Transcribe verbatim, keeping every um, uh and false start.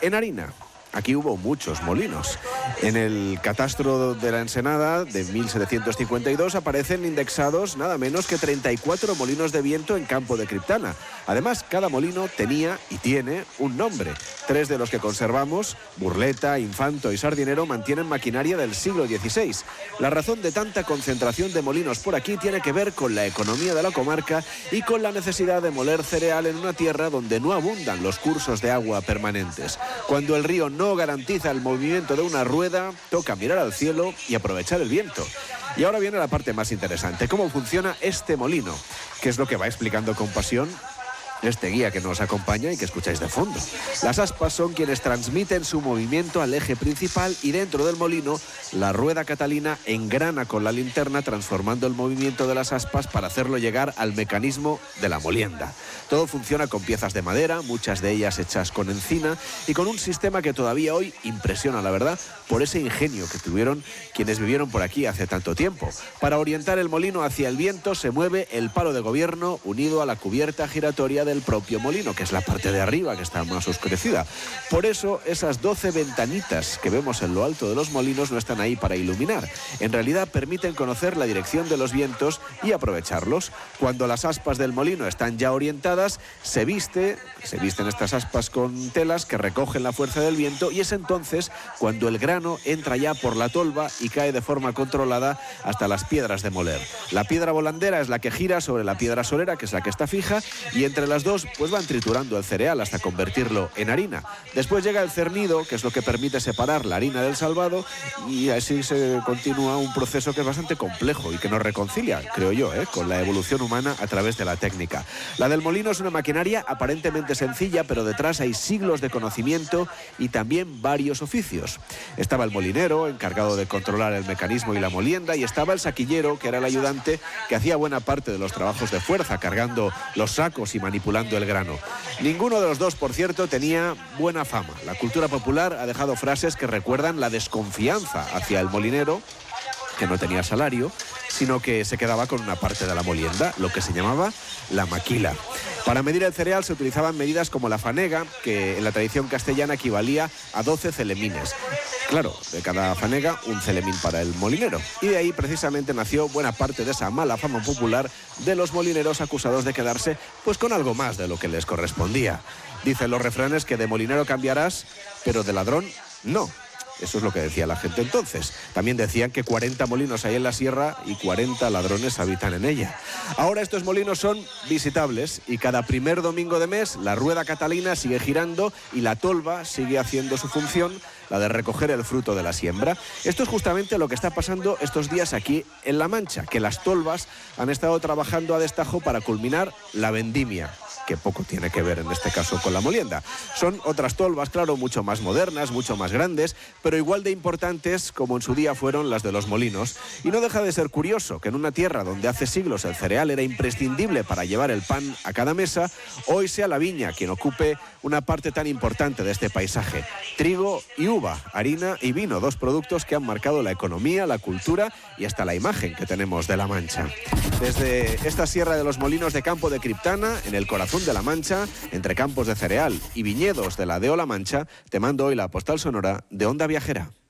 En harina, aquí hubo muchos molinos. En el catastro de la Ensenada de mil setecientos cincuenta y dos aparecen indexados nada menos que treinta y cuatro molinos de viento en Campo de Criptana. Además, cada molino tenía y tiene un nombre. Tres de los que conservamos, Burleta, Infanto y Sardinero, mantienen maquinaria del siglo dieciséis. La razón de tanta concentración de molinos por aquí tiene que ver con la economía de la comarca y con la necesidad de moler cereal en una tierra donde no abundan los cursos de agua permanentes. Cuando el río no garantiza el movimiento de una rueda, toca mirar al cielo y aprovechar el viento. Y ahora viene la parte más interesante, cómo funciona este molino, que es lo que va explicando con pasión este guía que nos acompaña y que escucháis de fondo. Las aspas son quienes transmiten su movimiento al eje principal y dentro del molino la rueda catalina engrana con la linterna transformando el movimiento de las aspas para hacerlo llegar al mecanismo de la molienda. Todo funciona con piezas de madera, muchas de ellas hechas con encina y con un sistema que todavía hoy impresiona, la verdad, por ese ingenio que tuvieron quienes vivieron por aquí hace tanto tiempo. Para orientar el molino hacia el viento se mueve el palo de gobierno unido a la cubierta giratoria del propio molino, que es la parte de arriba que está más oscurecida. Por eso esas doce ventanitas que vemos en lo alto de los molinos no están ahí para iluminar. En realidad permiten conocer la dirección de los vientos y aprovecharlos. Cuando las aspas del molino están ya orientadas, se viste, se visten estas aspas con telas que recogen la fuerza del viento y es entonces cuando el grano entra ya por la tolva y cae de forma controlada hasta las piedras de moler. La piedra volandera es la que gira sobre la piedra solera, que es la que está fija, y entre las dos pues van triturando el cereal hasta convertirlo en harina. Después llega el cernido, que es lo que permite separar la harina del salvado, y así se continúa un proceso que es bastante complejo y que nos reconcilia, creo yo, ¿eh? con la evolución humana a través de la técnica. La del molino es una maquinaria aparentemente sencilla, pero detrás hay siglos de conocimiento y también varios oficios. Estaba el molinero, encargado de controlar el mecanismo y la molienda, y estaba el saquillero, que era el ayudante, que hacía buena parte de los trabajos de fuerza, cargando los sacos y manipulando el grano. Ninguno de los dos, por cierto, tenía buena fama. La cultura popular ha dejado frases que recuerdan la desconfianza hacia el molinero, que no tenía salario, sino que se quedaba con una parte de la molienda, lo que se llamaba la maquila. Para medir el cereal se utilizaban medidas como la fanega, que en la tradición castellana equivalía a doce celemines. Claro, de cada fanega un celemín para el molinero. Y de ahí precisamente nació buena parte de esa mala fama popular de los molineros acusados de quedarse pues con algo más de lo que les correspondía. Dicen los refranes que de molinero cambiarás, pero de ladrón no. Eso es lo que decía la gente entonces. También decían que cuarenta molinos hay en la sierra y cuarenta ladrones habitan en ella. Ahora estos molinos son visitables y cada primer domingo de mes la rueda catalina sigue girando y la tolva sigue haciendo su función, la de recoger el fruto de la siembra. Esto es justamente lo que está pasando estos días aquí en La Mancha, que las tolvas han estado trabajando a destajo para culminar la vendimia, que poco tiene que ver en este caso con la molienda. Son otras tolvas, claro, mucho más modernas, mucho más grandes, pero igual de importantes como en su día fueron las de los molinos. Y no deja de ser curioso que en una tierra donde hace siglos el cereal era imprescindible para llevar el pan a cada mesa, hoy sea la viña quien ocupe una parte tan importante de este paisaje. Trigo y uva, harina y vino, dos productos que han marcado la economía, la cultura y hasta la imagen que tenemos de La Mancha. Desde esta sierra de los molinos de Campo de Criptana, en el corazón de La Mancha, entre campos de cereal y viñedos de la Deo La Mancha, te mando hoy la postal sonora de Onda Viajera.